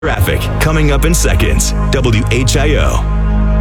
Traffic coming up in seconds. WHIO.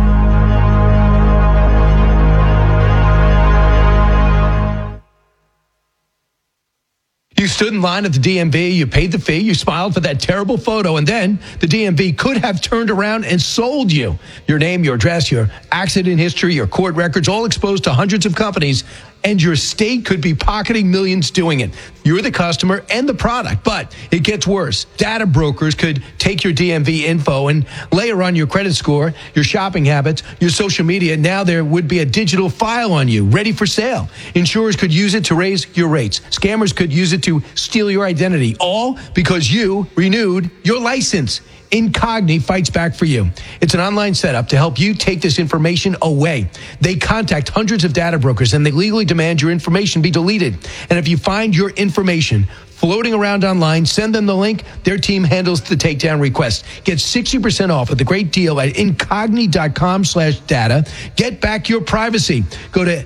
You stood in line at the DMV, you paid the fee, you smiled for that terrible photo, and then the DMV could have turned around and sold you. Your name, your address, your accident history, your court records, all exposed to hundreds of companies, and your state could be pocketing millions doing it. You're the customer and the product, but it gets worse. Data brokers could take your DMV info and layer on your credit score, your shopping habits, your social media. Now there would be a digital file on you, ready for sale. Insurers could use it to raise your rates. Scammers could use it to steal your identity, all because you renewed your license. Incogni fights back for you. It's an online setup to help you take this information away. They contact hundreds of data brokers and they legally demand your information be deleted. And if you find your information floating around online, send them the link. Their team handles the takedown request. Get 60% off with a great deal at incogni.com/data. Get back your privacy. Go to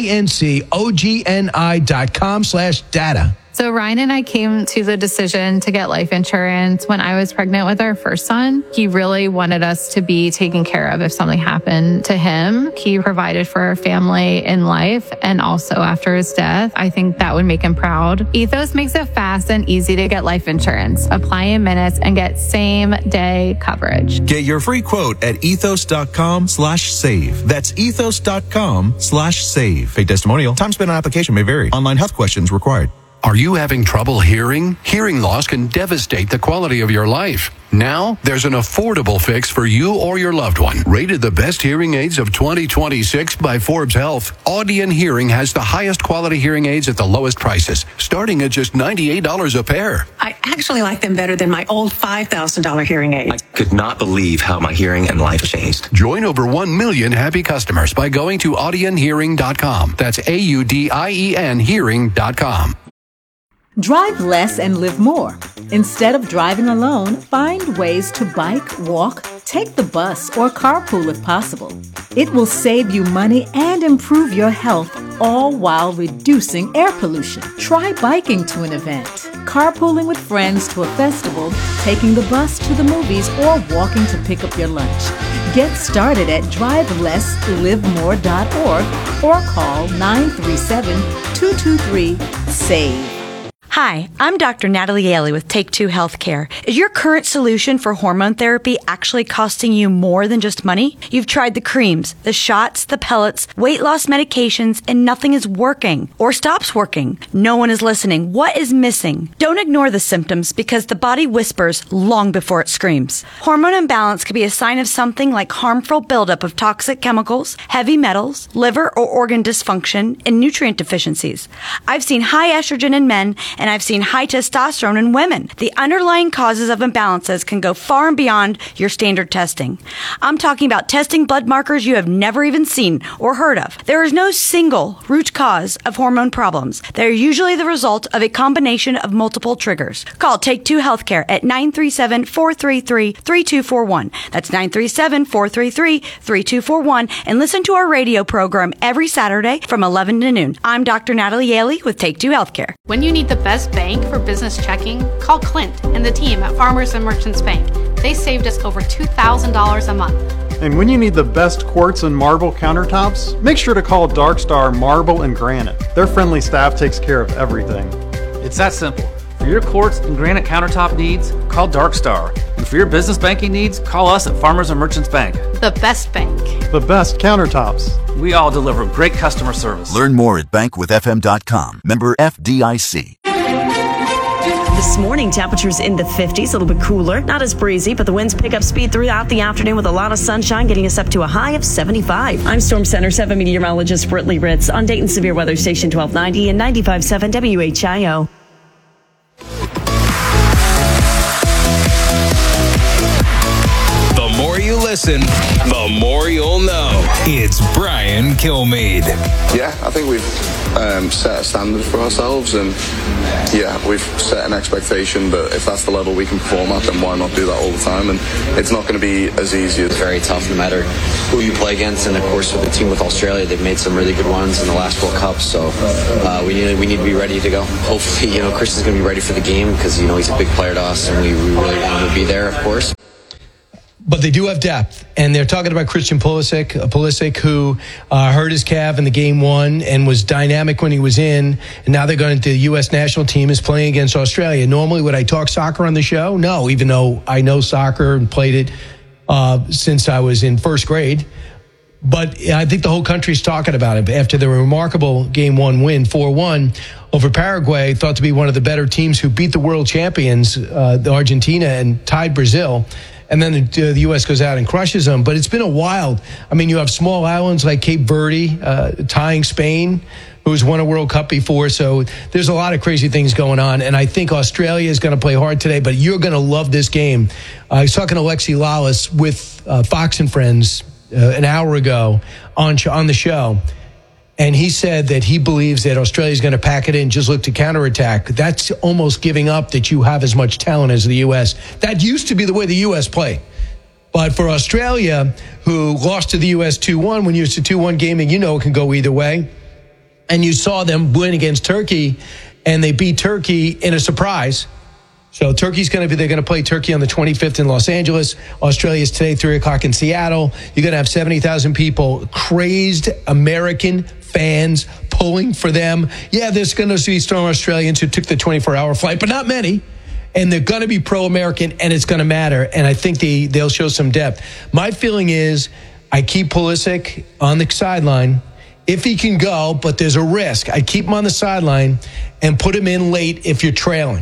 incogni.com/data. So Ryan and I came to the decision to get life insurance when I was pregnant with our first son. He really wanted us to be taken care of if something happened to him. He provided for our family in life and also after his death. I think that would make him proud. Ethos makes it fast and easy to get life insurance. Apply in minutes and get same day coverage. Get your free quote at ethos.com/save. That's ethos.com/save. Paid testimonial. Time spent on application may vary. Online health questions required. Are you having trouble hearing? Hearing loss can devastate the quality of your life. Now, there's an affordable fix for you or your loved one. Rated the best hearing aids of 2026 by Forbes Health, Audion Hearing has the highest quality hearing aids at the lowest prices, starting at just $98 a pair. I actually like them better than my old $5,000 hearing aid. I could not believe how my hearing and life changed. Join over 1 million happy customers by going to audionhearing.com. That's AUDIEN hearing.com. Drive less and live more. Instead of driving alone, find ways to bike, walk, take the bus, or carpool if possible. It will save you money and improve your health, all while reducing air pollution. Try biking to an event, carpooling with friends to a festival, taking the bus to the movies, or walking to pick up your lunch. Get started at drivelesslivemore.org or call 937-223-SAVE. Hi, I'm Dr. Natalie Yaley with Take Two Healthcare. Is your current solution for hormone therapy actually costing you more than just money? You've tried the creams, the shots, the pellets, weight loss medications, and nothing is working or stops working. No one is listening. What is missing? Don't ignore the symptoms because the body whispers long before it screams. Hormone imbalance could be a sign of something like harmful buildup of toxic chemicals, heavy metals, liver or organ dysfunction, and nutrient deficiencies. I've seen high estrogen in men and I've seen high testosterone in women. The underlying causes of imbalances can go far and beyond your standard testing. I'm talking about testing blood markers you have never even seen or heard of. There is no single root cause of hormone problems. They're usually the result of a combination of multiple triggers. Call Take Two Healthcare at 937-433-3241. That's 937-433-3241 and listen to our radio program every Saturday from 11 to noon. I'm Dr. Natalie Yaley with Take Two Healthcare. When you need the best bank for business checking, call Clint and the team at Farmers and Merchants Bank. They saved us over $2,000 a month. And when you need the best quartz and marble countertops, make sure to call Dark Star Marble and Granite. Their friendly staff takes care of everything. It's that simple. For your quartz and granite countertop needs, call Dark Star. And for your business banking needs, call us at Farmers and Merchants Bank. The best bank. The best countertops. We all deliver great customer service. Learn more at bankwithfm.com. Member FDIC. This morning, temperatures in the 50s, a little bit cooler, not as breezy, but the winds pick up speed throughout the afternoon with a lot of sunshine, getting us up to a high of 75. I'm Storm Center 7 meteorologist Brittany Ritz on Dayton Severe Weather Station 1290 and 95.7 WHIO. The more you listen, the more you'll know. It's Brian Kilmeade. Yeah, I think we've set a standard for ourselves, and we've set an expectation that if that's the level we can perform at, then why not do that all the time? And it's not going to be as easy. It's very tough no matter who you play against, and of course with the team with Australia, they've made some really good ones in the last World Cup, so we need to be ready to go. Hopefully, Christian's going to be ready for the game because, he's a big player to us, and we really want him to be there, of course. But they do have depth, and they're talking about Christian Pulisic, who hurt his calf in the game one and was dynamic when he was in, and now they're going to the U.S. national team, is playing against Australia. Normally, would I talk soccer on the show? No, even though I know soccer and played it since I was in first grade. But I think the whole country's talking about it after the remarkable game one win, 4-1, over Paraguay, thought to be one of the better teams who beat the world champions, the Argentina, and tied Brazil. And then the U.S. goes out and crushes them. But it's been a wild. I mean, you have small islands like Cape Verde tying Spain, who's won a World Cup before. So there's a lot of crazy things going on. And I think Australia is going to play hard today, but you're going to love this game. I was talking to Alexi Lalas with Fox and Friends an hour ago on the show. And he said that he believes that Australia is going to pack it in, just look to counterattack. That's almost giving up that you have as much talent as the U.S. That used to be the way the U.S. played. But for Australia, who lost to the U.S. 2-1, when it's a 2-1 game, and it can go either way. And you saw them win against Turkey, and they beat Turkey in a surprise. So they're going to play Turkey on the 25th in Los Angeles. Australia's today, 3 o'clock in Seattle. You're going to have 70,000 people, crazed American fans pulling for them. Yeah, there's going to be strong Australians who took the 24-hour flight, but not many. And they're going to be pro-American, and it's going to matter. And I think they'll show some depth. My feeling is I keep Pulisic on the sideline if he can go, but there's a risk. I keep him on the sideline and put him in late if you're trailing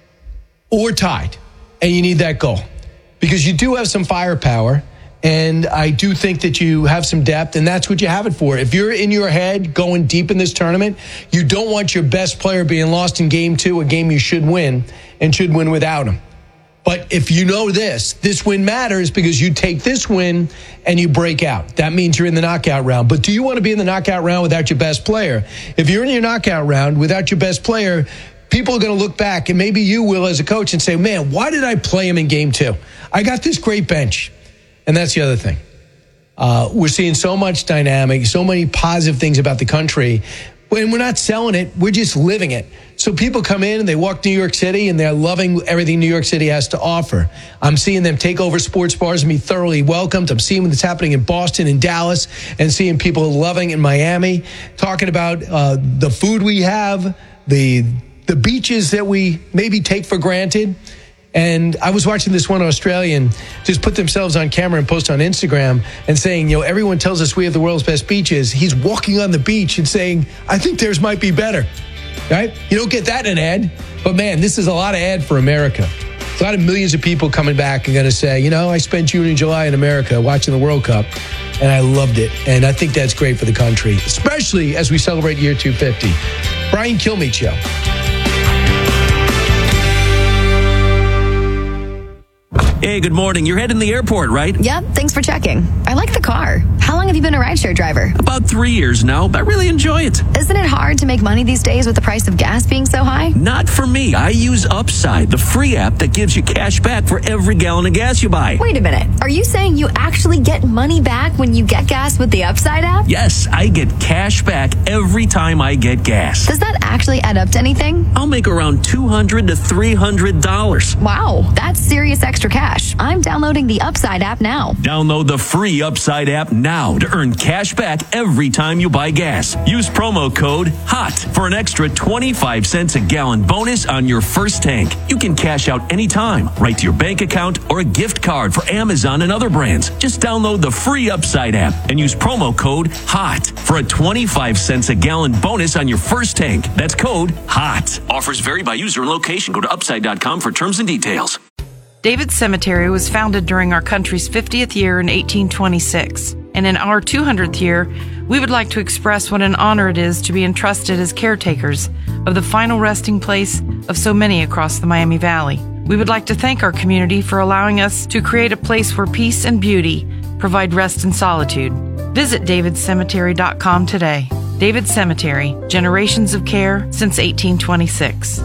or tied, and you need that goal. Because you do have some firepower, and I do think that you have some depth, and that's what you have it for. If you're in your head going deep in this tournament, you don't want your best player being lost in game two, a game you should win, and should win without him. But if you know this win matters because you take this win and you break out. That means you're in the knockout round. But do you want to be in the knockout round without your best player? If you're in your knockout round without your best player, people are going to look back, and maybe you will as a coach, and say, man, why did I play him in game two? I got this great bench. And that's the other thing. We're seeing so much dynamic, so many positive things about the country. When we're not selling it, we're just living it. So people come in and they walk New York City and they're loving everything New York City has to offer. I'm seeing them take over sports bars and be thoroughly welcomed. I'm seeing what's happening in Boston and Dallas, and seeing people loving in Miami, talking about the food we have, the beaches that we maybe take for granted. And I was watching this one Australian just put themselves on camera and post on Instagram and saying, everyone tells us we have the world's best beaches. He's walking on the beach and saying, I think theirs might be better. Right? You don't get that in an ad. But man, this is a lot of ad for America. It's a lot of millions of people coming back and going to say, I spent June and July in America watching the World Cup, and I loved it. And I think that's great for the country, especially as we celebrate year 250. Brian Kilmeade Show. Hey, good morning. You're heading to the airport, right? Yep, thanks for checking. I like the car. How long have you been a rideshare driver? About 3 years now, but I really enjoy it. Isn't it hard to make money these days with the price of gas being so high? Not for me. I use Upside, the free app that gives you cash back for every gallon of gas you buy. Wait a minute. Are you saying you actually get money back when you get gas with the Upside app? Yes, I get cash back every time I get gas. Does that actually add up to anything? I'll make around $200 to $300. Wow, that's serious extra cash. I'm downloading the Upside app now. Download the free Upside app now to earn cash back every time you buy gas. Use promo code HOT for an extra 25 cents a gallon bonus on your first tank. You can cash out anytime, right to your bank account or a gift card for Amazon and other brands. Just download the free Upside app and use promo code HOT for a 25 cents a gallon bonus on your first tank. That's code HOT. Offers vary by user and location. Go to upside.com for terms and details. David Cemetery was founded during our country's 50th year in 1826. And in our 200th year, we would like to express what an honor it is to be entrusted as caretakers of the final resting place of so many across the Miami Valley. We would like to thank our community for allowing us to create a place where peace and beauty provide rest and solitude. Visit davidcemetery.com today. David Cemetery, generations of care since 1826.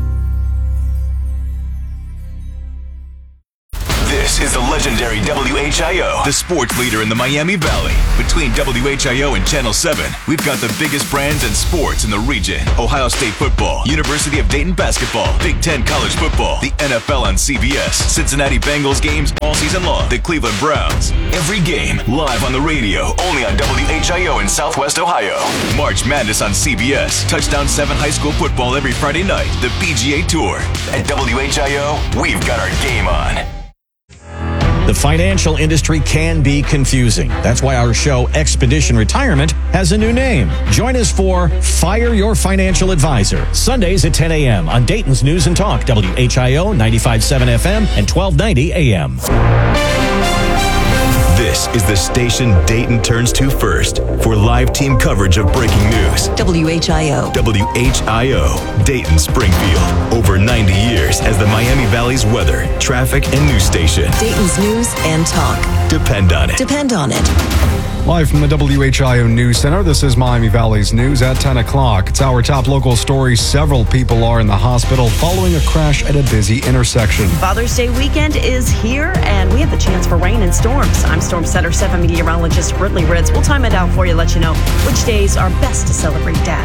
This is the legendary WHIO, the sports leader in the Miami Valley. Between WHIO and Channel 7, we've got the biggest brands and sports in the region. Ohio State football, University of Dayton basketball, Big Ten college football, the NFL on CBS, Cincinnati Bengals games all season long, the Cleveland Browns. Every game live on the radio, only on WHIO in Southwest Ohio. March Madness on CBS, Touchdown 7 high school football every Friday night, the PGA Tour. At WHIO, we've got our game on. The financial industry can be confusing. That's why our show, Expedition Retirement, has a new name. Join us for Fire Your Financial Advisor, Sundays at 10 a.m. on Dayton's News and Talk, WHIO 95.7 FM and 1290 a.m. This is the station Dayton turns to first for live team coverage of breaking news. WHIO. WHIO, Dayton Springfield. Over 90 years as the Miami Valley's weather, traffic, and news station. Dayton's News and Talk. Depend on it. Depend on it. Live from the WHIO News Center, this is Miami Valley's news at 10 o'clock. It's our top local story. Several people are in the hospital following a crash at a busy intersection. Father's Day weekend is here, and we have the chance for rain and storms. I'm Storm Center 7 meteorologist Brittany Ritz. We'll time it out for you, let you know which days are best to celebrate Dad.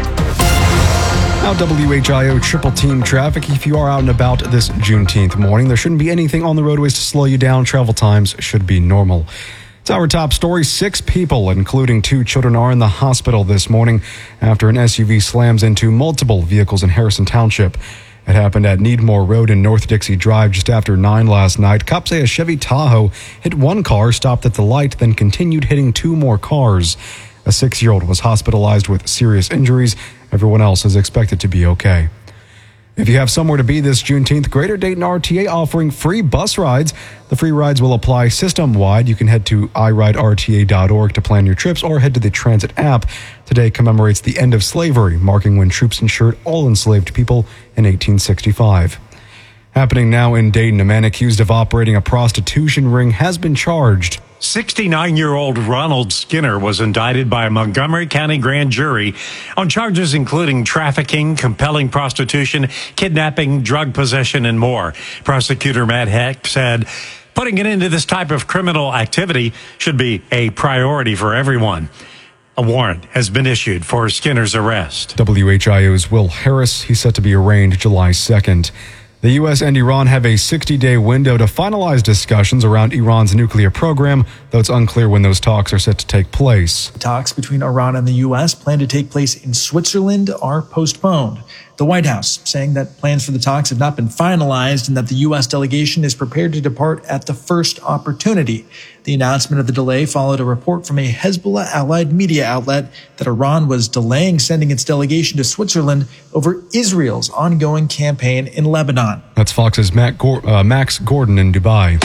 Now, WHIO triple team traffic. If you are out and about this Juneteenth morning, there shouldn't be anything on the roadways to slow you down. Travel times should be normal. It's our top story. 6 people, including 2 children, are in the hospital this morning after an SUV slams into multiple vehicles in Harrison Township. It happened at Needmore Road and North Dixie Drive just after 9 last night. Cops say a Chevy Tahoe hit one car, stopped at the light, then continued hitting 2 more cars. A 6-year-old was hospitalized with serious injuries. Everyone else is expected to be okay. If you have somewhere to be this Juneteenth, Greater Dayton RTA offering free bus rides. The free rides will apply system-wide. You can head to iRideRTA.org to plan your trips or head to the Transit app. Today commemorates the end of slavery, marking when troops insured all enslaved people in 1865. Happening now in Dayton, a man accused of operating a prostitution ring has been charged. 69-year-old Ronald Skinner was indicted by a Montgomery County grand jury on charges including trafficking, compelling prostitution, kidnapping, drug possession, and more. Prosecutor Matt Heck said putting an end to this type of criminal activity should be a priority for everyone. A warrant has been issued for Skinner's arrest. WHIO's Will Harris, he's set to be arraigned July 2nd. The U.S. and Iran have a 60-day window to finalize discussions around Iran's nuclear program, though it's unclear when those talks are set to take place. Talks between Iran and the U.S. planned to take place in Switzerland are postponed. The White House saying that plans for the talks have not been finalized and that the U.S. delegation is prepared to depart at the first opportunity. The announcement of the delay followed a report from a Hezbollah-allied media outlet that Iran was delaying sending its delegation to Switzerland over Israel's ongoing campaign in Lebanon. That's Fox's Max Gordon in Dubai.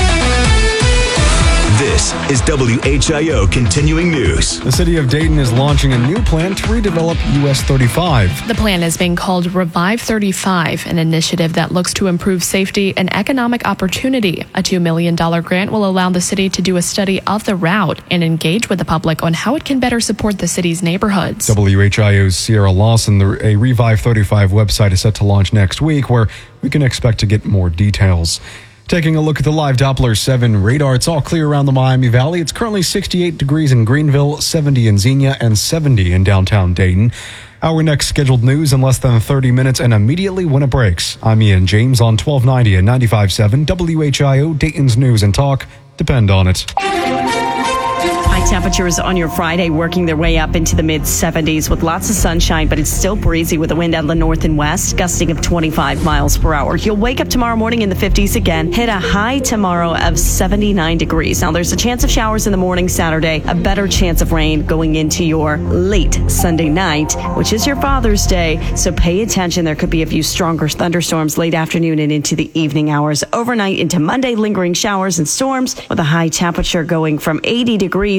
This is WHIO Continuing News. The city of Dayton is launching a new plan to redevelop US 35. The plan is being called Revive 35, an initiative that looks to improve safety and economic opportunity. A $2 million grant will allow the city to do a study of the route and engage with the public on how it can better support the city's neighborhoods. WHIO's Sierra Lawson, a Revive 35 website is set to launch next week, where we can expect to get more details. Taking a look at the live Doppler 7 radar, it's all clear around the Miami Valley. It's currently 68 degrees in Greenville, 70 in Xenia, and 70 in downtown Dayton. Our next scheduled news in less than 30 minutes and immediately when it breaks. I'm Ian James on 1290 and 95.7 WHIO, Dayton's News and Talk. Depend on it. High temperatures on your Friday working their way up into the mid-70s with lots of sunshine, but it's still breezy with a wind out of the north and west, gusting of 25 miles per hour. You'll wake up tomorrow morning in the 50s again, hit a high tomorrow of 79 degrees. Now, there's a chance of showers in the morning Saturday, a better chance of rain going into your late Sunday night, which is your Father's Day. So pay attention. There could be a few stronger thunderstorms late afternoon and into the evening hours. Overnight into Monday, lingering showers and storms with a high temperature going from 80 degrees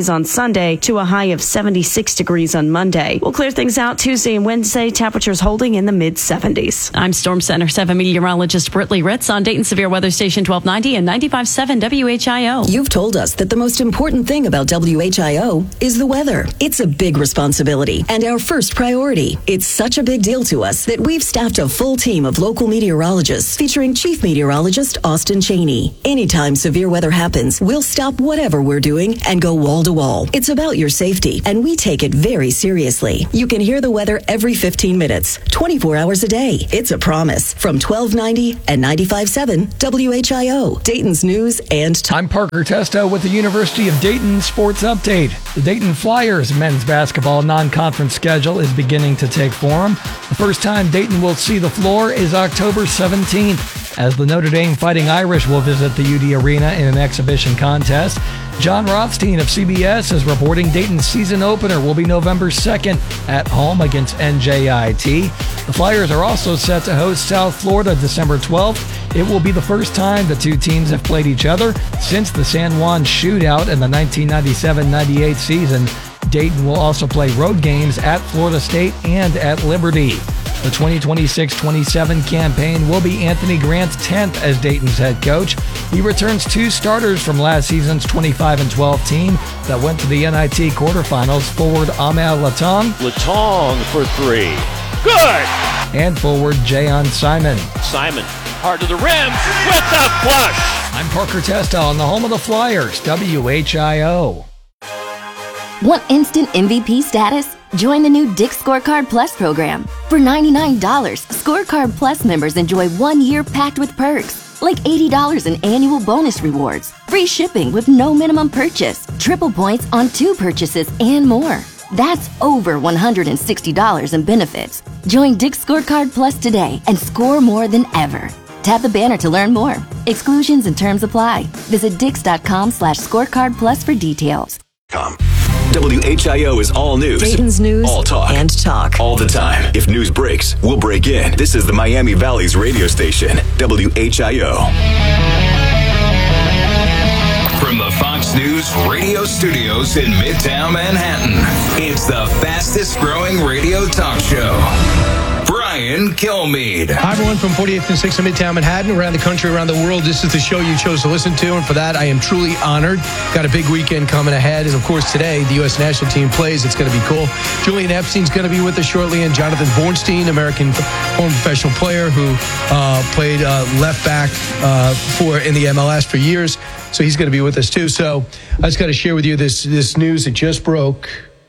on Sunday to a high of 76 degrees on Monday. We'll clear things out Tuesday and Wednesday, temperatures holding in the mid-70s. I'm Storm Center 7 meteorologist Britley Ritz on Dayton Severe Weather Station 1290 and 95.7 WHIO. You've told us that the most important thing about WHIO is the weather. It's a big responsibility and our first priority. It's such a big deal to us that we've staffed a full team of local meteorologists featuring Chief Meteorologist Austin Cheney. Anytime severe weather happens, we'll stop whatever we're doing and go wall to wall. It's about your safety, and we take it very seriously. You can hear the weather every 15 minutes, 24 hours a day. It's a promise. From 1290 and 95.7 WHIO, Dayton's news and I'm Parker Testo with the University of Dayton Sports Update. The Dayton Flyers men's basketball non-conference schedule is beginning to take form. The first time Dayton will see the floor is October 17th, as the Notre Dame Fighting Irish will visit the UD Arena in an exhibition contest. John Rothstein of CBS is reporting Dayton's season opener will be November 2nd at home against NJIT. The Flyers are also set to host South Florida December 12th. It will be the first time the two teams have played each other since the San Juan shootout in the 1997-98 season. Dayton will also play road games at Florida State and at Liberty. The 2026-27 campaign will be Anthony Grant's 10th as Dayton's head coach. He returns two starters from last season's 25-12 team that went to the NIT quarterfinals. Forward Ahmed Latong. Latong for three. Good! And forward Jayon Simon. Simon, hard to the rim with the flush. I'm Parker Testo on the home of the Flyers, WHIO. Want instant MVP status? Join the new Dick's Scorecard Plus program. For $99, Scorecard Plus members enjoy 1 year packed with perks, like $80 in annual bonus rewards, free shipping with no minimum purchase, triple points on 2 purchases, and more. That's over $160 in benefits. Join Dick's Scorecard Plus today and score more than ever. Tap the banner to learn more. Exclusions and terms apply. Visit Dix.com/scorecard plus for details. WHIO is all news. Dayton's news all talk. And talk. All the time. If news breaks, we'll break in. This is the Miami Valley's radio station, WHIO. From the Fox News radio studios in Midtown Manhattan, it's the fastest growing radio talk show. Brian Kilmeade. Hi, everyone, from 48th and 6th in Midtown Manhattan, around the country, around the world. This is the show you chose to listen to, and for that, I am truly honored. Got a big weekend coming ahead, and of course, today, the U.S. national team plays. It's going to be cool. Julian Epstein's going to be with us shortly, and Jonathan Bornstein, American former professional player who played left back in the MLS for years. So he's going to be with us, too. So I just got to share with you this news that just broke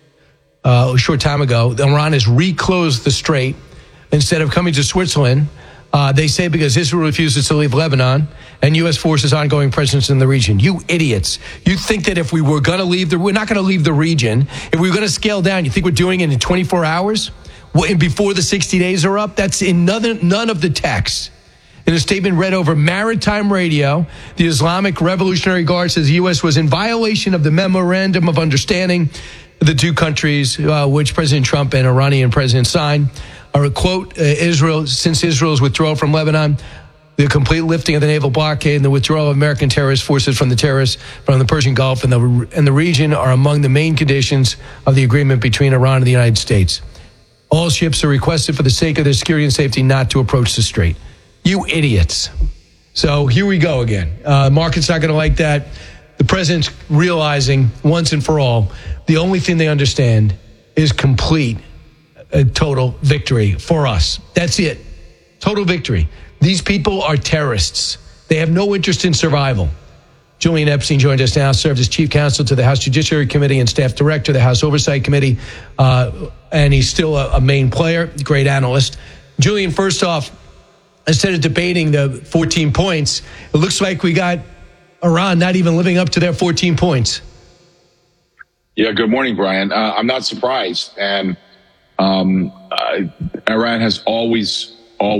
a short time ago. Iran has reclosed the strait. Instead of coming to Switzerland, they say because Israel refuses to leave Lebanon and U.S. forces' ongoing presence in the region. You idiots. You think that if we were going to leave, we're not going to leave the region. If we were going to scale down, you think we're doing it in 24 hours? Before the 60 days are up? That's in none of the texts. In a statement read over maritime radio, the Islamic Revolutionary Guard says the U.S. was in violation of the Memorandum of Understanding the two countries, which President Trump and Iranian president signed. Or quote, since Israel's withdrawal from Lebanon, the complete lifting of the naval blockade and the withdrawal of American terrorist forces from the Persian Gulf and the region are among the main conditions of the agreement between Iran and the United States. All ships are requested for the sake of their security and safety not to approach the strait. You idiots. So here we go again. Market's not going to like that. The president's realizing once and for all, the only thing they understand is complete a total victory for us. That's it. Total victory. These people are terrorists. They have no interest in survival. Julian Epstein joined us now, served as chief counsel to the House Judiciary Committee and staff director of the House Oversight Committee, and he's still a main player, great analyst. Julian, first off, instead of debating the 14 points, it looks like we got Iran not even living up to their 14 points. Yeah, good morning, Brian. I'm not surprised. And Iran has always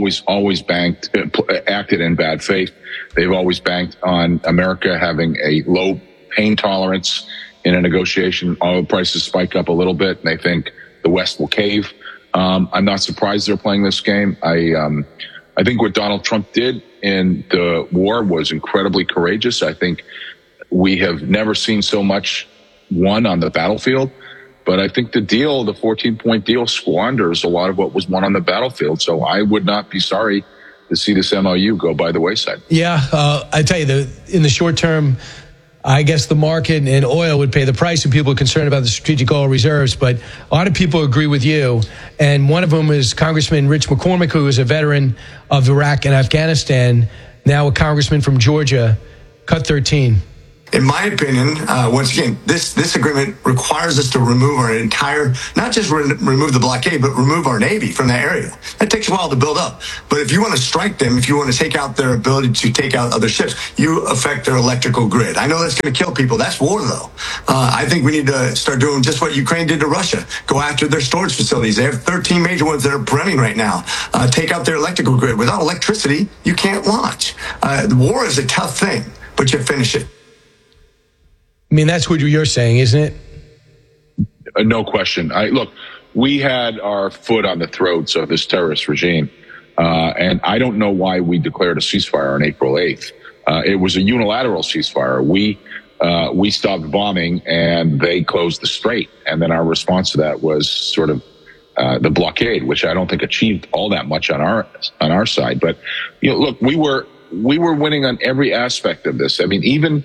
acted in bad faith. They've always banked on America having a low pain tolerance in a negotiation. Oil prices spike up a little bit, and they think the West will cave. I'm not surprised they're playing this game. I think what Donald Trump did in the war was incredibly courageous. I think we have never seen so much won on the battlefield. But I think the 14-point deal squanders a lot of what was won on the battlefield. So I would not be sorry to see this MOU go by the wayside. Yeah, I tell you, in the short term, I guess the market and oil would pay the price, and people are concerned about the strategic oil reserves. But a lot of people agree with you. And one of them is Congressman Rich McCormick, who is a veteran of Iraq and Afghanistan, now a congressman from Georgia. Cut 13. In my opinion, once again, this agreement requires us to remove our entire, not just remove the blockade, but remove our Navy from that area. That takes a while to build up. But if you want to strike them, if you want to take out their ability to take out other ships, you affect their electrical grid. I know that's going to kill people. That's war, though. I think we need to start doing just what Ukraine did to Russia. Go after their storage facilities. They have 13 major ones that are burning right now. Take out their electrical grid. Without electricity, you can't launch. The war is a tough thing, but you finish it. I mean, that's what you're saying, isn't it? No question. Look, we had our foot on the throats of this terrorist regime, and I don't know why we declared a ceasefire on April 8th. It was a unilateral ceasefire. We stopped bombing, and they closed the strait, and then our response to that was sort of the blockade, which I don't think achieved all that much on our side. But look, we were winning on every aspect of this. I mean,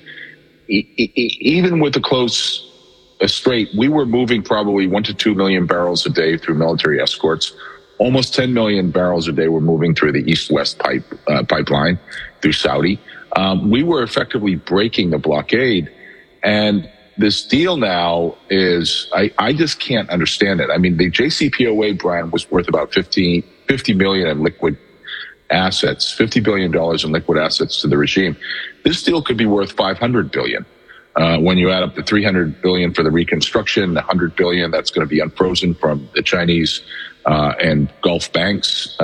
even with the closed strait, we were moving probably 1 to 2 million barrels a day through military escorts. Almost 10 million barrels a day were moving through the east-west pipeline through Saudi. We were effectively breaking the blockade. And this deal now is, I just can't understand it. I mean, the JCPOA, Brian, was worth about $50 million in liquid assets, $50 billion in liquid assets to the regime. This deal could be worth $500 billion. When you add up the $300 billion for the reconstruction, the $100 billion that's going to be unfrozen from the Chinese and Gulf banks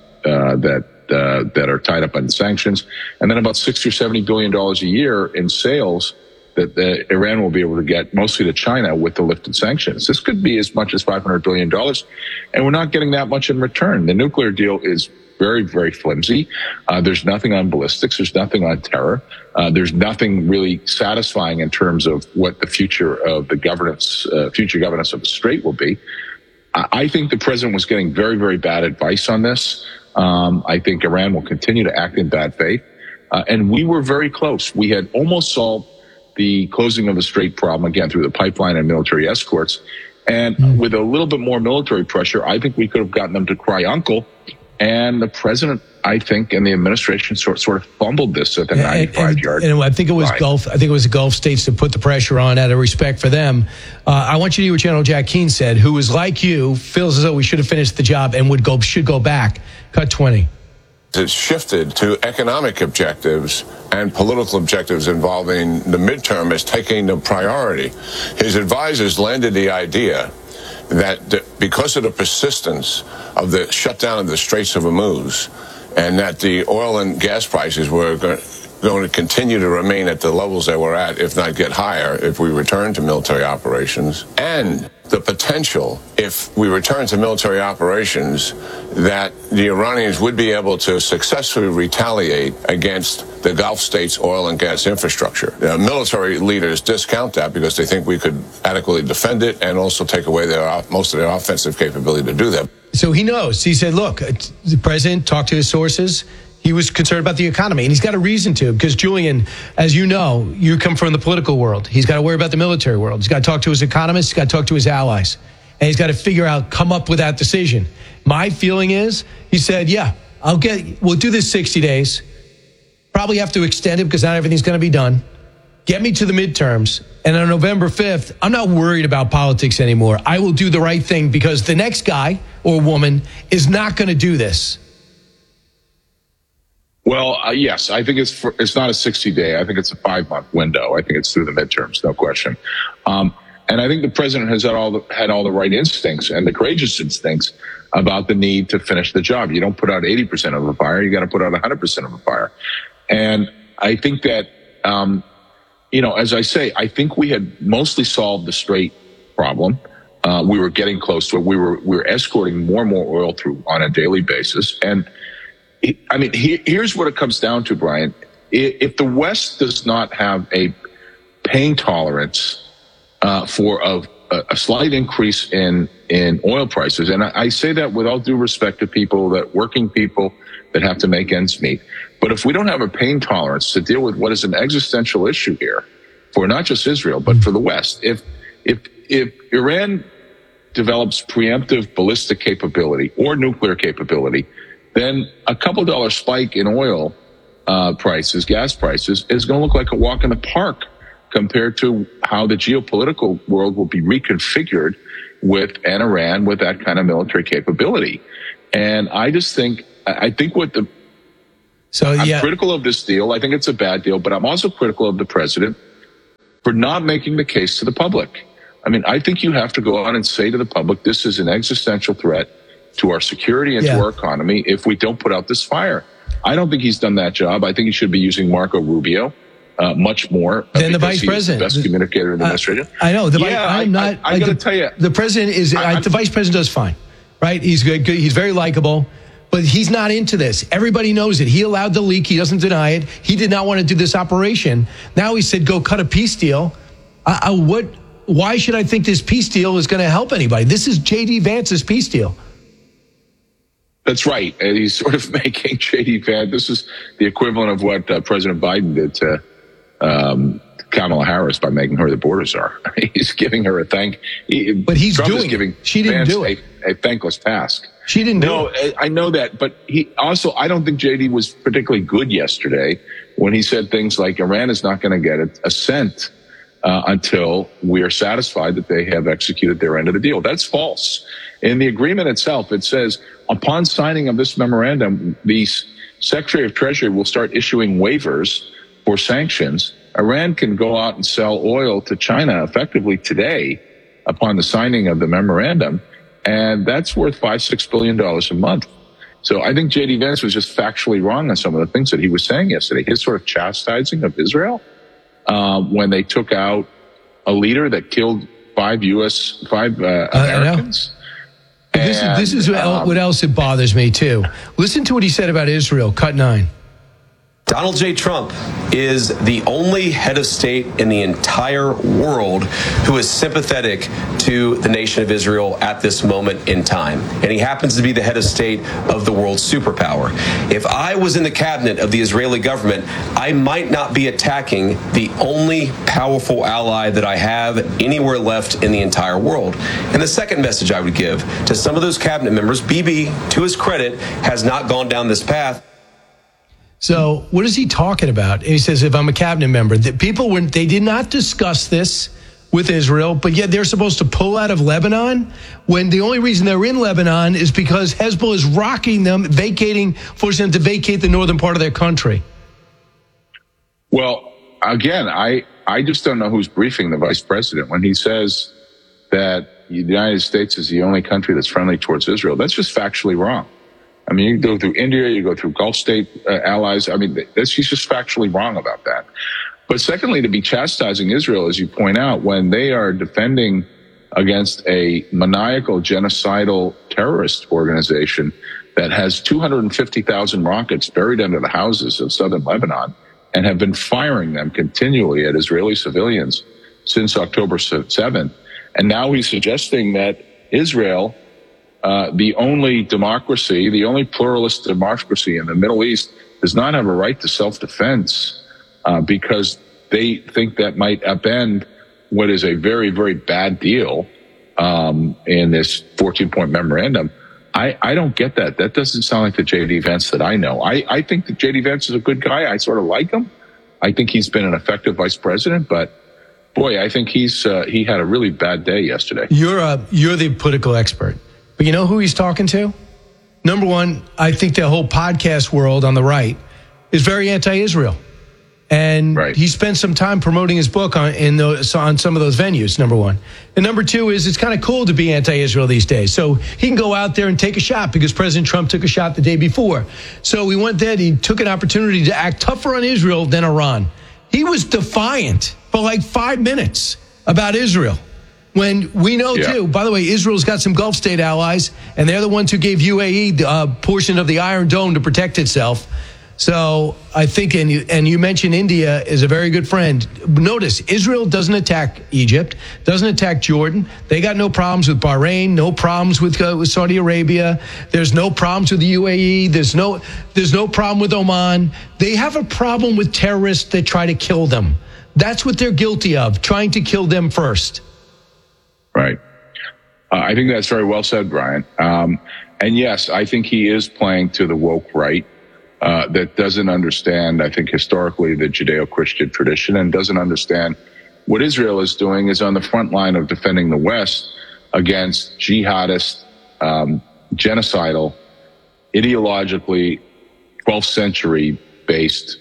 that are tied up in sanctions, and then about $60 or $70 billion a year in sales that Iran will be able to get, mostly to China, with the lifted sanctions. This could be as much as $500 billion, and we're not getting that much in return. The nuclear deal is very, very flimsy. There's nothing on ballistics. There's nothing on terror. There's nothing really satisfying in terms of what the future of the governance, future governance of the strait will be. I think the president was getting very, very bad advice on this. I think Iran will continue to act in bad faith. And we were very close. We had almost solved the closing of the strait problem, again, through the pipeline and military escorts. And with a little bit more military pressure, I think we could have gotten them to cry uncle. And the president, I think, and the administration sort of fumbled this at the 95-yard line. And I think it was Gulf. I think it was the Gulf states that put the pressure on out of respect for them. I want you to hear what General Jack Keane said, who is like you, feels as though we should have finished the job and should go back. Cut 20. It's shifted to economic objectives and political objectives involving the midterm as taking the priority. His advisors landed the idea that because of the persistence of the shutdown of the Straits of Hormuz, and that the oil and gas prices were going to continue to remain at the levels they were at, if not get higher, if we return to military operations, and the potential, if we return to military operations, that the Iranians would be able to successfully retaliate against the Gulf states' oil and gas infrastructure. Military leaders discount that because they think we could adequately defend it and also take away most of their offensive capability to do that. So he knows. He said, look, the president talked to his sources. He was concerned about the economy, and he's got a reason to, because Julian, as you know, you come from the political world. We's got to worry about the military world. He's got to talk to his economists. He's got to talk to his allies, and he's got to come up with that decision. My feeling is, he said, yeah, we'll do this 60 days. Probably have to extend it because not everything's going to be done. Get me to the midterms. And on November 5th, I'm not worried about politics anymore. I will do the right thing because the next guy or woman is not going to do this. Well, yes, I think it's not a 60-day. I think it's a 5-month window. I think it's through the midterms, no question. And I think the president has had all the right instincts and the courageous instincts about the need to finish the job. You don't put out 80% of a fire. You got to put out 100% of a fire. And I think that, as I say, I think we had mostly solved the strait problem. We were getting close to it. We were escorting more and more oil through on a daily basis. And I mean, here's what it comes down to, Brian. If the West does not have a pain tolerance for a slight increase in oil prices. And I say that with all due respect to working people that have to make ends meet. But if we don't have a pain tolerance to deal with what is an existential issue here for not just Israel, but for the West, if Iran develops preemptive ballistic capability or nuclear capability, then a couple dollar spike in oil prices, gas prices, is going to look like a walk in the park compared to how the geopolitical world will be reconfigured with Iran with that kind of military capability. And I think I'm critical of this deal. I think it's a bad deal, but I'm also critical of the president for not making the case to the public. I mean, I think you have to go out and say to the public, this is an existential threat to our security and to our economy if we don't put out this fire. I don't think he's done that job. I think he should be using Marco Rubio much more than the vice president, the best communicator in the administration. I know. I got to tell you, the president is. The vice president does fine, right? He's good. He's very likable, but he's not into this. Everybody knows it. He allowed the leak. He doesn't deny it. He did not want to do this operation. Now he said, "Go cut a peace deal." Why should I think this peace deal is going to help anybody? This is J.D. Vance's peace deal. That's right. And he's sort of making J.D. Vance. This is the equivalent of what President Biden did to Kamala Harris by making her the border czar. He's giving her a thank. But he's Trump doing is giving it. She didn't Vance do it. a thankless task. She didn't do it. I know that, but he also, I don't think J.D. was particularly good yesterday when he said things like Iran is not going to get a cent until we are satisfied that they have executed their end of the deal. That's false. In the agreement itself, it says, upon signing of this memorandum, the Secretary of Treasury will start issuing waivers for sanctions. Iran can go out and sell oil to China effectively today upon the signing of the memorandum, and that's worth $5-6 billion a month. So I think J.D. Vance was just factually wrong on some of the things that he was saying yesterday. His sort of chastising of Israel when they took out a leader that killed five Americans. This is what else it bothers me, too. Listen to what he said about Israel, cut 9. Donald J. Trump is the only head of state in the entire world who is sympathetic to the nation of Israel at this moment in time. And he happens to be the head of state of the world's superpower. If I was in the cabinet of the Israeli government, I might not be attacking the only powerful ally that I have anywhere left in the entire world. And the second message I would give to some of those cabinet members, Bibi, to his credit, has not gone down this path. So what is he talking about? He says, if I'm a cabinet member, that they did not discuss this with Israel, but yet they're supposed to pull out of Lebanon when the only reason they're in Lebanon is because Hezbollah is rocking them, forcing them to vacate the northern part of their country. Well, again, I just don't know who's briefing the vice president when he says that the United States is the only country that's friendly towards Israel. That's just factually wrong. I mean, you go through India, you go through Gulf state allies. I mean, he's just factually wrong about that. But secondly, to be chastising Israel, as you point out, when they are defending against a maniacal genocidal terrorist organization that has 250,000 rockets buried under the houses of southern Lebanon and have been firing them continually at Israeli civilians since October 7th. And now he's suggesting that Israel, the only democracy, the only pluralist democracy in the Middle East, does not have a right to self-defense because they think that might upend what is a very, very bad deal in this 14-point memorandum. I don't get that. That doesn't sound like the J.D. Vance that I know. I think that J.D. Vance is a good guy. I sort of like him. I think he's been an effective vice president, but boy, I think he had a really bad day yesterday. You're the political expert. But you know who he's talking to? Number one, I think the whole podcast world on the right is very anti-Israel. And he spent some time promoting his book on some of those venues, number one. And number two is it's kind of cool to be anti-Israel these days. So he can go out there and take a shot because President Trump took a shot the day before. So he went there and he took an opportunity to act tougher on Israel than Iran. He was defiant for like 5 minutes about Israel. When we know, too, by the way, Israel's got some Gulf state allies, and they're the ones who gave UAE a portion of the Iron Dome to protect itself. So I think, and you mentioned India is a very good friend. Notice, Israel doesn't attack Egypt, doesn't attack Jordan. They got no problems with Bahrain, no problems with Saudi Arabia. There's no problems with the UAE. There's no problem with Oman. They have a problem with terrorists that try to kill them. That's what they're guilty of, trying to kill them first. Right. I think that's very well said, Brian. And yes, I think he is playing to the woke right. That doesn't understand, I think, historically the Judeo-Christian tradition and doesn't understand what Israel is doing is on the front line of defending the West against jihadist, genocidal, ideologically 12th century based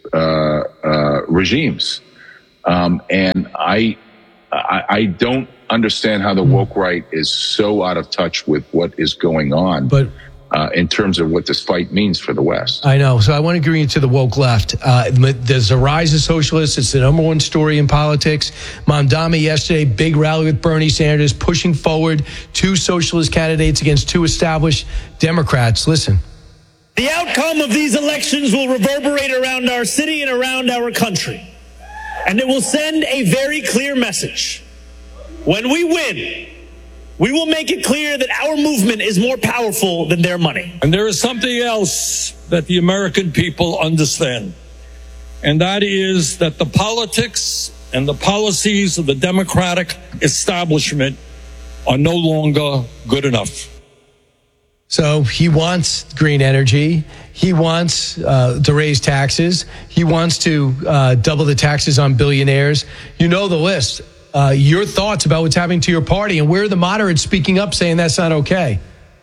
regimes. And I don't understand how the woke right is so out of touch with what is going on. But in terms of what this fight means for the West. I know. So I want to agree to the woke left. There's a rise of socialists. It's the number one story in politics. Mamdani yesterday, big rally with Bernie Sanders, pushing forward 2 socialist candidates against 2 established Democrats. Listen. The outcome of these elections will reverberate around our city and around our country. And it will send a very clear message. When we win, we will make it clear that our movement is more powerful than their money. And there is something else that the American people understand, and that is that the politics and the policies of the Democratic establishment are no longer good enough. So he wants green energy. He wants to raise taxes. He wants to double the taxes on billionaires. You know the list. Your thoughts about what's happening to your party, and where are the moderates speaking up saying that's not okay?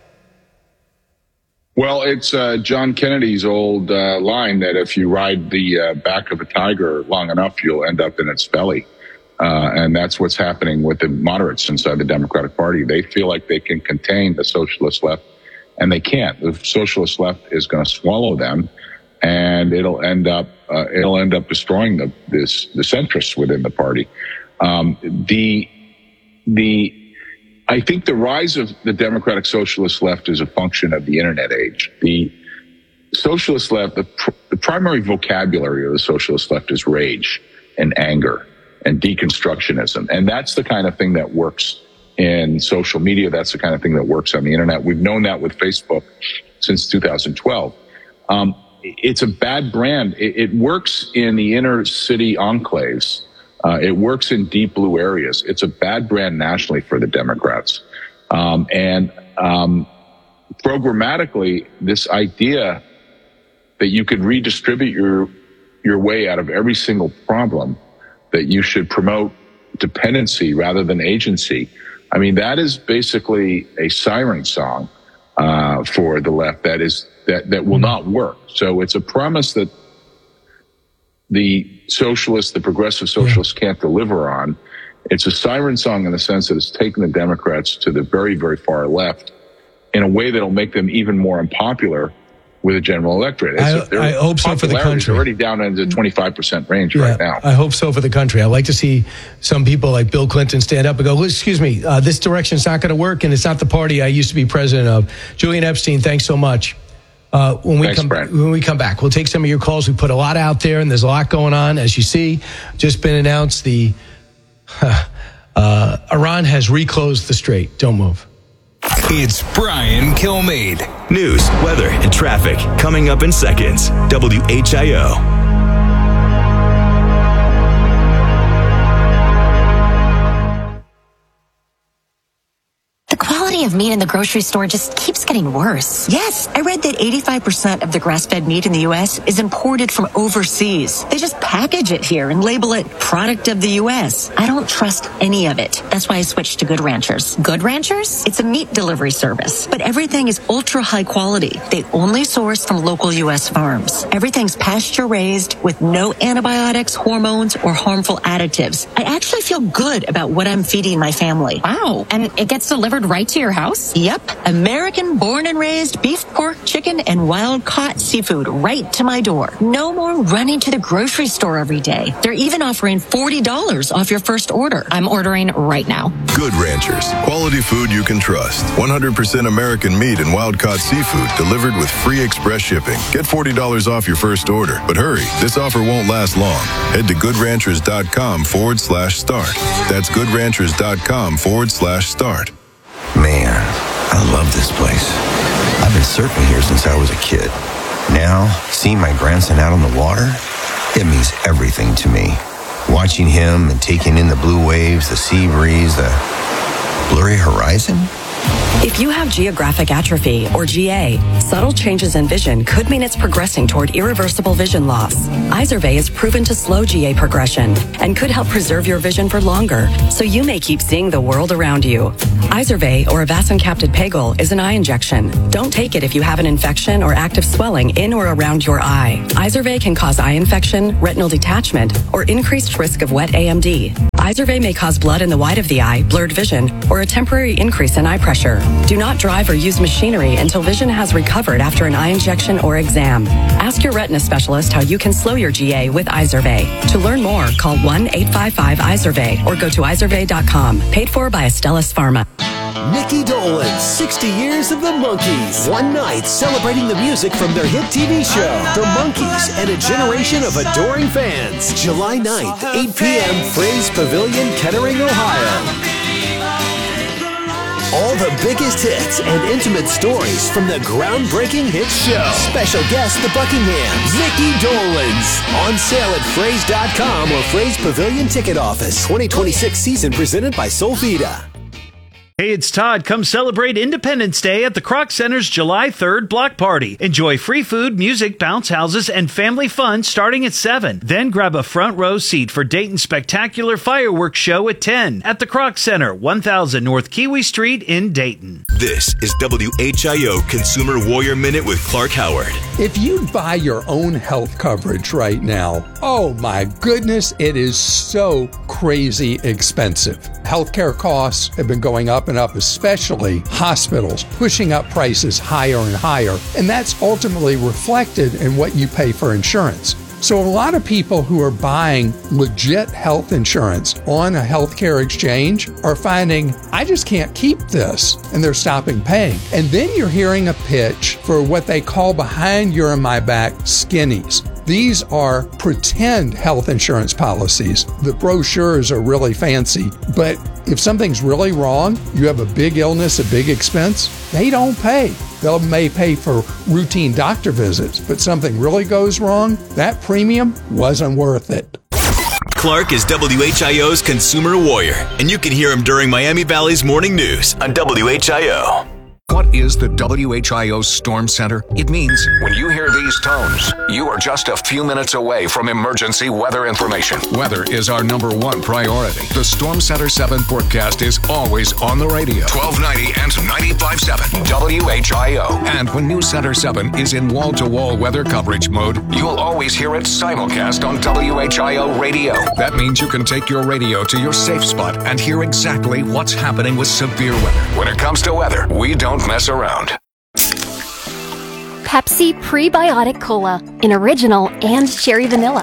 Well, it's John Kennedy's old line that if you ride the back of a tiger long enough, you'll end up in its belly. And that's what's happening with the moderates inside the Democratic Party. They feel like they can contain the socialist left, and they can't. The socialist left is going to swallow them, and it'll end up destroying the centrists within the party. I think the rise of the Democratic Socialist left is a function of the internet age. The socialist left, the primary vocabulary of the socialist left is rage and anger and deconstructionism. And that's the kind of thing that works in social media. That's the kind of thing that works on the internet. We've known that with Facebook since 2012. It's a bad brand. It works in the inner city enclaves. It works in deep blue areas. It's a bad brand nationally for the Democrats. Programmatically, this idea that you could redistribute your way out of every single problem, that you should promote dependency rather than agency. I mean, that is basically a siren song for the left that will not work. So it's a promise that the socialists, the progressive socialists can't deliver on. It's a siren song in the sense that it's taken the Democrats to the very, very far left in a way that'll make them even more unpopular with the general electorate. I hope so for the country. Already down into the 25% range right now. I hope so for the country. I'd like to see some people like Bill Clinton stand up and go, excuse me, this direction's not going to work, and it's not the party I used to be president of. Julian Epstein, thanks so much. When we come back, we'll take some of your calls. We put a lot out there, and there's a lot going on. As you see, just been announced Iran has reclosed the strait. Don't move. It's Brian Kilmeade. News, weather, and traffic coming up in seconds. WHIO. The quality of meat in the grocery store just keeps getting worse. Yes, I read that 85% of the grass-fed meat in the U.S. is imported from overseas. They just package it here and label it product of the U.S. I don't trust any of it. That's why I switched to Good Ranchers. Good Ranchers? It's a meat delivery service, but everything is ultra high quality. They only source from local U.S. farms. Everything's pasture-raised with no antibiotics, hormones, or harmful additives. I actually feel good about what I'm feeding my family. Wow. And it gets delivered right to your house? Yep. American born and raised beef, pork, chicken, and wild caught seafood right to my door. No more running to the grocery store every day. They're even offering $40 off your first order. I'm ordering right now. Good Ranchers. Quality food you can trust. 100% American meat and wild-caught seafood delivered with free express shipping. Get $40 off your first order. But hurry, this offer won't last long. Head to goodranchers.com/start. That's goodranchers.com/start. Man, I love this place. I've been surfing here since I was a kid. Now, seeing my grandson out on the water, it means everything to me. Watching him and taking in the blue waves, the sea breeze, the blurry horizon. If you have geographic atrophy, or GA, subtle changes in vision could mean it's progressing toward irreversible vision loss. Izervay is proven to slow GA progression and could help preserve your vision for longer, so you may keep seeing the world around you. Izervay, or avacincaptad pegol, is an eye injection. Don't take it if you have an infection or active swelling in or around your eye. Izervay can cause eye infection, retinal detachment, or increased risk of wet AMD. Izervay may cause blood in the white of the eye, blurred vision, or a temporary increase in eye pressure. Do not drive or use machinery until vision has recovered after an eye injection or exam. Ask your retina specialist how you can slow your GA with Izervay. To learn more, call 1-855-IZERVAY or go to izervay.com. Paid for by Astellas Pharma. Nikki Dolan, 60 Years of the Monkees. One night celebrating the music from their hit TV show, The Monkees, and a generation of adoring fans. July 9th, 8 p.m., Fraze Pavilion, Kettering, Ohio. All the biggest hits and intimate stories from the groundbreaking hit show. Special guest, the Buckinghams, Nikki Dolenz. On sale at Fraze.com or Fraze Pavilion Ticket Office. 2026 season presented by Solvita. Hey, it's Todd. Come celebrate Independence Day at the Kroc Center's July 3rd block party. Enjoy free food, music, bounce houses, and family fun starting at 7. Then grab a front row seat for Dayton's spectacular fireworks show at 10 at the Kroc Center, 1000 North Kiwi Street in Dayton. This is WHIO Consumer Warrior Minute with Clark Howard. If you buy your own health coverage right now, oh my goodness, it is so crazy expensive. Healthcare costs have been going up and up, especially hospitals, pushing up prices higher and higher. And that's ultimately reflected in what you pay for insurance. So a lot of people who are buying legit health insurance on a healthcare exchange are finding, I just can't keep this, and they're stopping paying. And then you're hearing a pitch for what they call behind your and my back skinnies. These are pretend health insurance policies. The brochures are really fancy, but if something's really wrong, you have a big illness, a big expense, they don't pay. They may pay for routine doctor visits, but something really goes wrong, that premium wasn't worth it. Clark is WHIO's Consumer Warrior, and you can hear him during Miami Valley's Morning News on WHIO. What is the WHIO Storm Center? It means when you hear these tones, you are just a few minutes away from emergency weather information. Weather is our number one priority. The Storm Center 7 forecast is always on the radio. 1290 and 95.7 WHIO. And when News Center 7 is in wall-to-wall weather coverage mode, you'll always hear it simulcast on WHIO radio. That means you can take your radio to your safe spot and hear exactly what's happening with severe weather. When it comes to weather, we don't mess around. Pepsi Prebiotic Cola in original and cherry vanilla.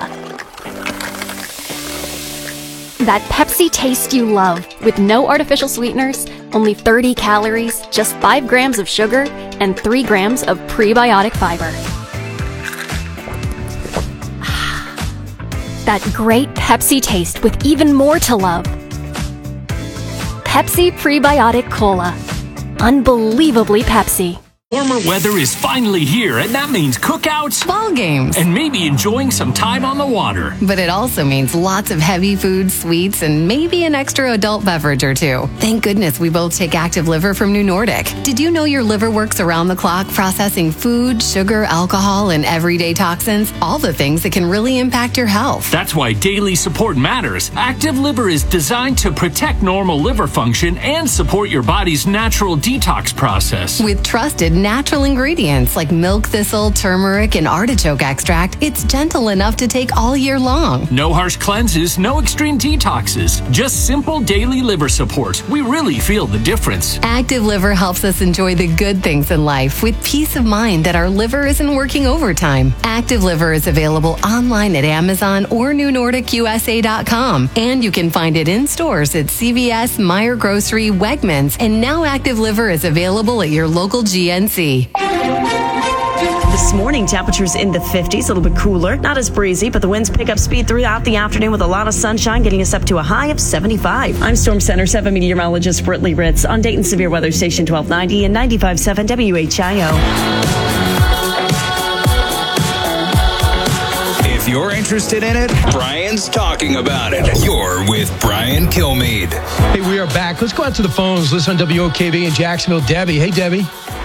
That Pepsi taste you love with no artificial sweeteners, only 30 calories, just 5 grams of sugar, and 3 grams of prebiotic fiber. That great Pepsi taste with even more to love. Pepsi Prebiotic Cola. Unbelievably Pepsi. Warmer weather is finally here, and that means cookouts, ball games, and maybe enjoying some time on the water. But it also means lots of heavy food, sweets, and maybe an extra adult beverage or two. Thank goodness we both take Active Liver from New Nordic. Did you know your liver works around the clock processing food, sugar, alcohol, and everyday toxins? All the things that can really impact your health. That's why daily support matters. Active Liver is designed to protect normal liver function and support your body's natural detox process. With trusted natural ingredients like milk thistle, turmeric, and artichoke extract, it's gentle enough to take all year long. No harsh cleanses, no extreme detoxes, just simple daily liver support. We really feel the difference. Active Liver helps us enjoy the good things in life with peace of mind that our liver isn't working overtime. Active Liver is available online at Amazon or NewNordicUSA.com, and you can find it in stores at CVS, Meijer Grocery, Wegmans, and now Active Liver is available at your local GNC. This morning, temperatures in the 50s, a little bit cooler, not as breezy, but the winds pick up speed throughout the afternoon with a lot of sunshine, getting us up to a high of 75. I'm Storm Center 7 meteorologist Brittany Ritz on Dayton Severe Weather Station 1290 and 95.7 WHIO. If you're interested in it, Brian's talking about it. You're with Brian Kilmeade. Hey, we are back. Let's go out to the phones. Listen on WOKV in Jacksonville. Debbie. Hey, Debbie.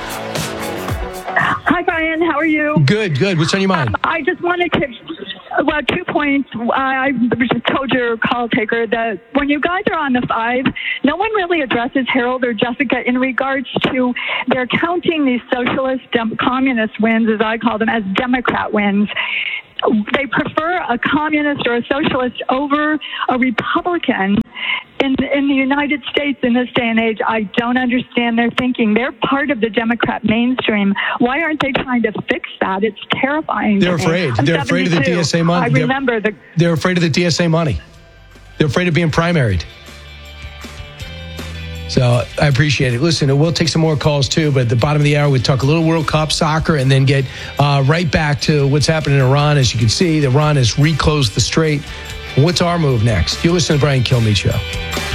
Hi, Brian. How are you? Good. What's on your mind? I just wanted to, 2 points. I just told your call taker that when you guys are on the 5, no one really addresses Harold or Jessica in regards to they're counting these socialist, communist wins, as I call them, as Democrat wins. They prefer a communist or a socialist over a Republican in the United States in this day and age. I don't understand their thinking. They're part of the Democrat mainstream. Why aren't they trying to fix that? It's terrifying. They're afraid. They're afraid of the DSA money. They're afraid of the DSA money. They're afraid of being primaried. So I appreciate it. Listen, we'll take some more calls too, but at the bottom of the hour, we talk a little World Cup soccer and then get right back to what's happening in Iran. As you can see, Iran has reclosed the strait. What's our move next? You listen to the Brian Kilmeade Show.